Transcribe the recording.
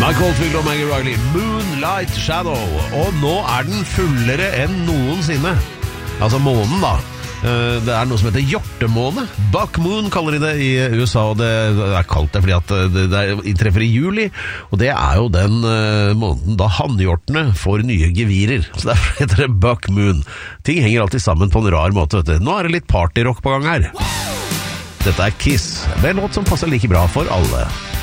Mike Oldfield og Maggie Riley, Moonlight Shadow. Og nå den fullere enn noensinne. Altså månen da. Det noe som heter hjortemåne. Buck Moon kaller de det i USA, og det kalt det fordi at det inntreffer i juli, og det jo den måneden da hannhjortene får nye gevirer. Så derfor heter det Buck Moon. Ting henger alltid sammen på en rar måte, vet du. Nå det litt partyrock på gang her. Dette Kiss. Det en låt som passer like bra for alle.